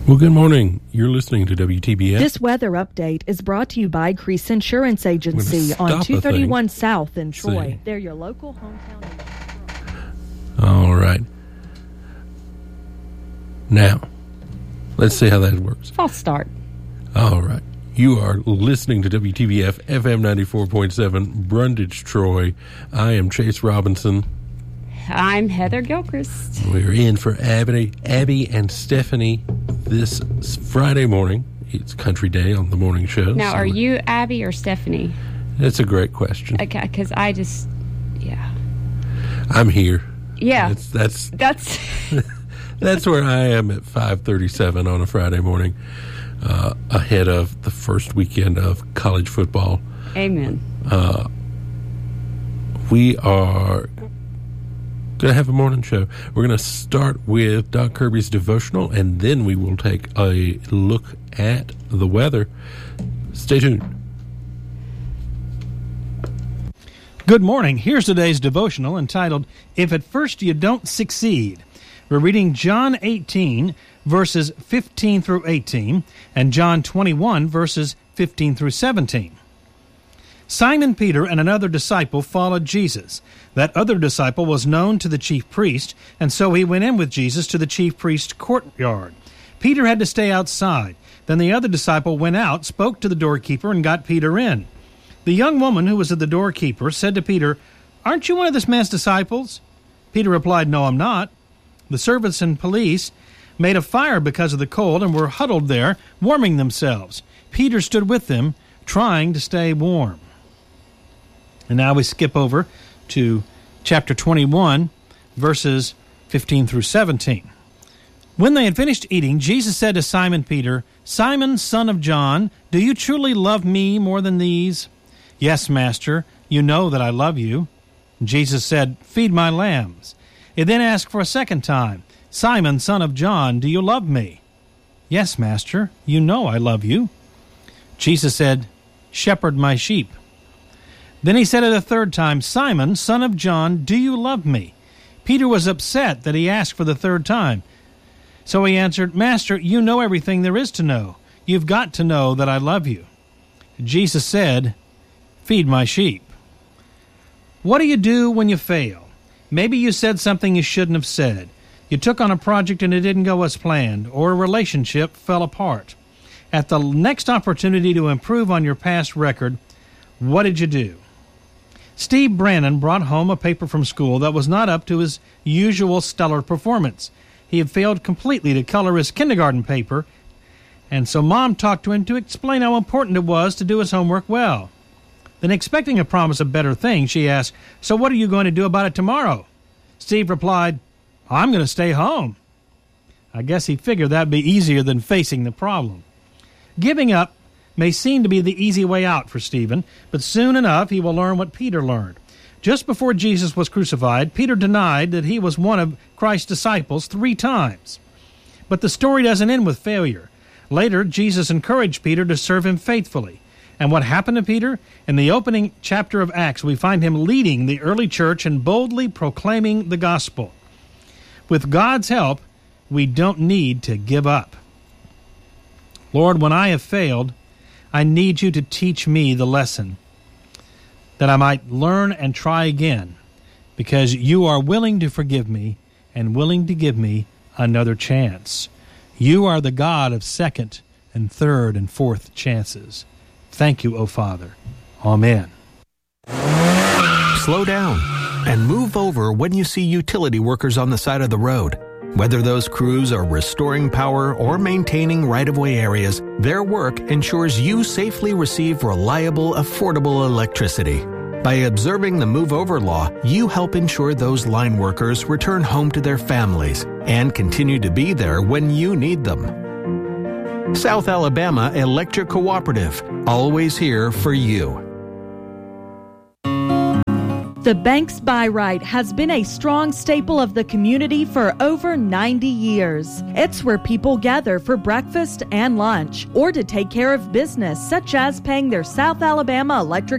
Well, good morning. You're listening to WTBF. This weather update is brought to you by Crease Insurance Agency on 231 South in Troy. They're your local hometown. All right. Now, let's see how that works. False start. All right. You are listening to WTBF FM 94.7, Brundage, Troy. I am Chase Robinson. I'm Heather Gilchrist. We're in for Abby and Stephanie this Friday morning. It's Country Day on the morning show. Now, are you Abby or Stephanie? That's a great question. Okay, because I'm here. Yeah. That's That's where I am at 5:37 on a Friday morning, ahead of the first weekend of college football. Amen. We are going to have a morning show. We're going to start with Doc Kirby's devotional, and then we will take a look at the weather. Stay tuned. Good morning. Here's today's devotional entitled, If at First You Don't Succeed. We're reading John 18, verses 15 through 18, and John 21, verses 15 through 17. Simon Peter and another disciple followed Jesus. That other disciple was known to the chief priest, and so he went in with Jesus to the chief priest's courtyard. Peter had to stay outside. Then the other disciple went out, spoke to the doorkeeper, and got Peter in. The young woman who was at the doorkeeper said to Peter, "Aren't you one of this man's disciples?" Peter replied, "No, I'm not." The servants and police made a fire because of the cold and were huddled there, warming themselves. Peter stood with them, trying to stay warm. And now we skip over to chapter 21, verses 15 through 17. When they had finished eating, Jesus said to Simon Peter, "Simon, son of John, do you truly love me more than these?" "Yes, Master, you know that I love you." Jesus said, "Feed my lambs." He then asked for a second time, "Simon, son of John, do you love me?" "Yes, Master, you know I love you." Jesus said, "Shepherd my sheep." Then he said it a third time, "Simon, son of John, do you love me?" Peter was upset that he asked for the third time. So he answered, "Master, you know everything there is to know. You've got to know that I love you." Jesus said, "Feed my sheep." What do you do when you fail? Maybe you said something you shouldn't have said. You took on a project and it didn't go as planned, or a relationship fell apart. At the next opportunity to improve on your past record, what did you do? Steve Brannon brought home a paper from school that was not up to his usual stellar performance. He had failed completely to color his kindergarten paper, and so Mom talked to him to explain how important it was to do his homework well. Then, expecting a promise of better things, she asked, "So what are you going to do about it tomorrow?" Steve replied, "I'm going to stay home." I guess he figured that'd be easier than facing the problem. Giving up may seem to be the easy way out for Stephen, but soon enough he will learn what Peter learned. Just before Jesus was crucified, Peter denied that he was one of Christ's disciples 3 times. But the story doesn't end with failure. Later, Jesus encouraged Peter to serve him faithfully. And what happened to Peter? In the opening chapter of Acts, we find him leading the early church and boldly proclaiming the gospel. With God's help, we don't need to give up. Lord, when I have failed, I need you to teach me the lesson, that I might learn and try again, because you are willing to forgive me and willing to give me another chance. You are the God of second and third and fourth chances. Thank you, O Father. Amen. Slow down and move over when you see utility workers on the side of the road. Whether those crews are restoring power or maintaining right-of-way areas, their work ensures you safely receive reliable, affordable electricity. By observing the Move Over law, you help ensure those line workers return home to their families and continue to be there when you need them. South Alabama Electric Cooperative, always here for you. The Banks Buy Right has been a strong staple of the community for over 90 years. It's where people gather for breakfast and lunch, or to take care of business, such as paying their South Alabama Electric